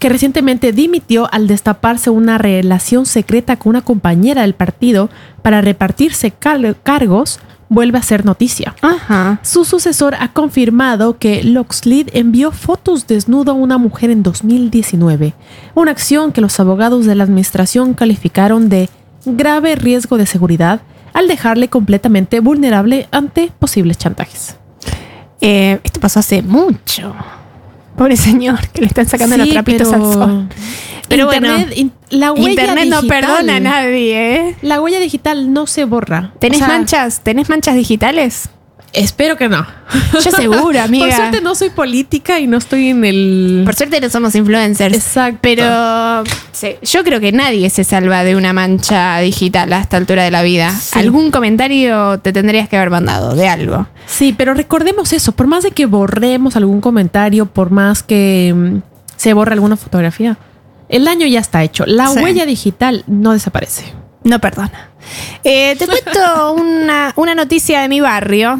que recientemente dimitió al destaparse una relación secreta con una compañera del partido para repartirse cargos, vuelve a ser noticia. Ajá. Su sucesor ha confirmado que Locksley envió fotos desnudo a una mujer en 2019, una acción que los abogados de la administración calificaron de grave riesgo de seguridad al dejarle completamente vulnerable ante posibles chantajes. Esto pasó hace mucho. Pobre señor, que le están sacando los trapitos al sol. Pero Internet, bueno, la huella Internet digital, no perdona a nadie, ¿eh? La huella digital no se borra. ¿Tenés O sea, manchas? ¿Tenés manchas digitales? Espero que no. Yo seguro, amiga. Por suerte no soy política y no estoy en el... Por suerte no somos influencers. Exacto. Pero sí, yo creo que nadie se salva de una mancha digital a esta altura de la vida. Sí. Algún comentario te tendrías que haber mandado de algo. Sí, pero recordemos eso. Por más de que borremos algún comentario, por más que se borre alguna fotografía, el daño ya está hecho. La Sí. huella digital no desaparece. No perdona. Te cuento una noticia de mi barrio.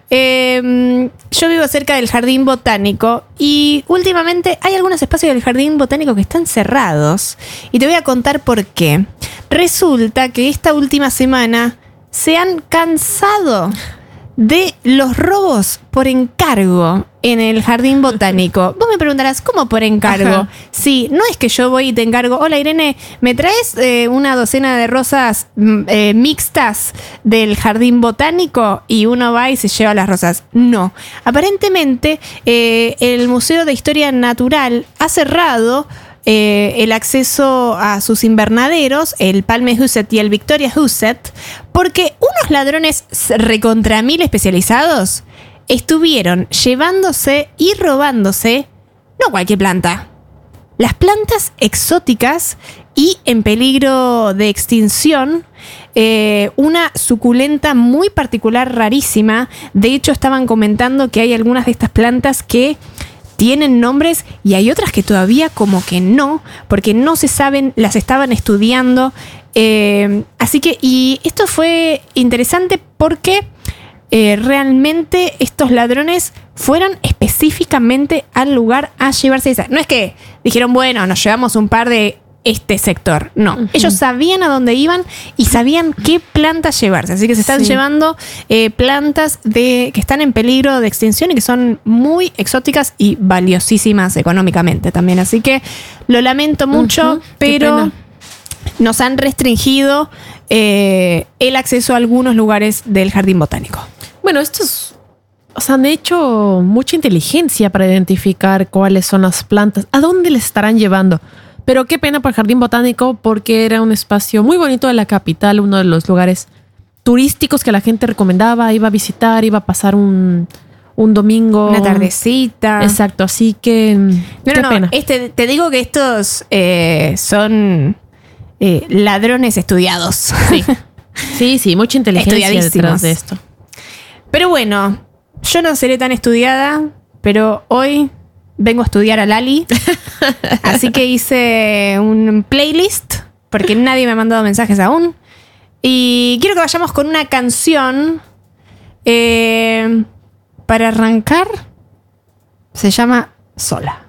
Yo vivo cerca del Jardín Botánico y últimamente hay algunos espacios del Jardín Botánico que están cerrados. Y te voy a contar por qué. Resulta que esta última semana se han cansado de los robos por encargo en el Jardín Botánico. Vos me preguntarás, ¿cómo por encargo? Ajá. Sí, no es que yo voy y te encargo, hola Irene, ¿me traes una docena de rosas mixtas del Jardín Botánico? Y uno va y se lleva las rosas. No. Aparentemente, el Museo de Historia Natural ha cerrado el acceso a sus invernaderos, el Palme Huset y el Victoria Huset, porque unos ladrones recontra mil especializados estuvieron llevándose y robándose no cualquier planta, las plantas exóticas y en peligro de extinción, una suculenta muy particular, rarísima. De hecho, estaban comentando que hay algunas de estas plantas que tienen nombres y hay otras que todavía como que no, porque no se saben, las estaban estudiando. Así que, y esto fue interesante porque realmente estos ladrones fueron específicamente al lugar a llevarse esa. No es que dijeron, bueno, nos llevamos un par de este sector. No, ellos sabían a dónde iban y sabían qué plantas llevarse. Así que se están llevando plantas que están en peligro de extinción y que son muy exóticas y valiosísimas económicamente también. Así que lo lamento mucho, pero nos han restringido el acceso a algunos lugares del Jardín Botánico. Bueno, estos han hecho mucha inteligencia para identificar cuáles son las plantas, a dónde les estarán llevando. Pero qué pena para el Jardín Botánico porque era un espacio muy bonito de la capital, uno de los lugares turísticos que la gente recomendaba, iba a visitar, iba a pasar un domingo. Una tardecita. Exacto, así que qué pena. Te digo que estos son ladrones estudiados. Sí. Sí, mucha inteligencia detrás de esto. Pero bueno, yo no seré tan estudiada, pero hoy vengo a estudiar a Lali. Así que hice un playlist, porque nadie me ha mandado mensajes aún. Y quiero que vayamos con una canción para arrancar. Se llama Sola.